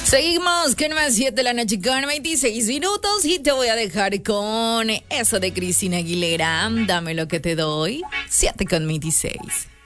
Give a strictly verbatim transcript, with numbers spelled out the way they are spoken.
Seguimos con más siete de la noche con veintiséis minutos y te voy a dejar con eso de Cristina Aguilera. Dame lo que te doy. siete con veintiséis.